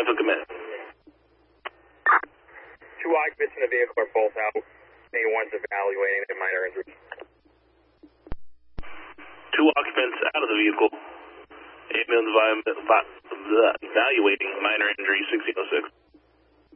for command. 2 occupants in the vehicle are both out. A1's evaluating their minor injuries. 2 occupants out of the vehicle. Ambulance evaluating minor injury 1606.